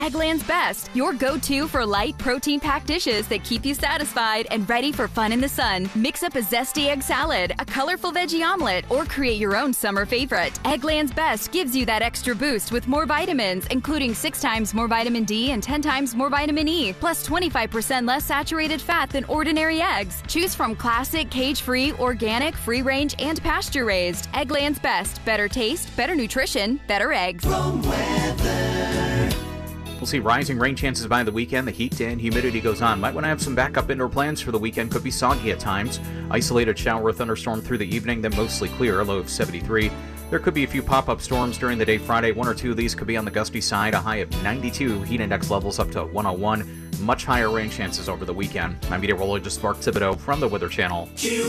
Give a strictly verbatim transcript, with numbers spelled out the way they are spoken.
Eggland's Best, your go-to for light, protein-packed dishes that keep you satisfied and ready for fun in the sun. Mix up a zesty egg salad, a colorful veggie omelet, or create your own summer favorite. Eggland's Best gives you that extra boost with more vitamins, including six times more vitamin D and ten times more vitamin E, plus twenty-five percent less saturated fat than ordinary eggs. Choose from classic, cage-free, organic, free-range, and pasture-raised. Eggland's Best. Better taste, better nutrition, better eggs. From weather. We'll see rising rain chances by the weekend. The heat and humidity goes on. Might want to have some backup indoor plans for the weekend. Could be soggy at times. Isolated shower or thunderstorm through the evening, then mostly clear, a low of seventy-three. There could be a few pop-up storms during the day Friday. One or two of these could be on the gusty side. A high of ninety-two. Heat index levels up to one oh one. Much higher rain chances over the weekend. I'm meteorologist Mark Thibodeau from the Weather Channel.